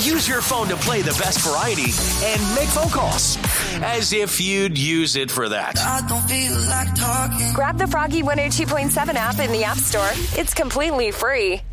Use your phone to play the best variety and make phone calls. As if you'd use it for that. I don't feel like talking. Grab the Froggy 102.7 app in the App Store. It's completely free.